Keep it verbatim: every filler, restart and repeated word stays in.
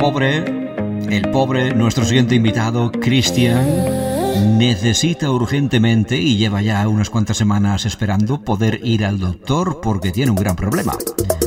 pobre, el pobre, nuestro siguiente invitado, Cristian, necesita urgentemente, y lleva ya unas cuantas semanas esperando, poder ir al doctor porque tiene un gran problema.